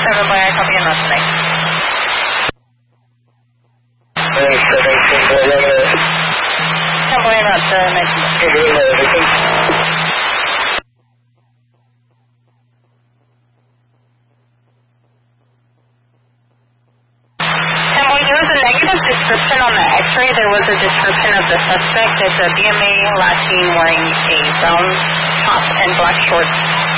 7 Boy, I copy and rest today. Hey, 10 Boy, rest, 19. Description on the x-ray, there was a description of the suspect as a BMA Latin wearing a brown top and black shorts.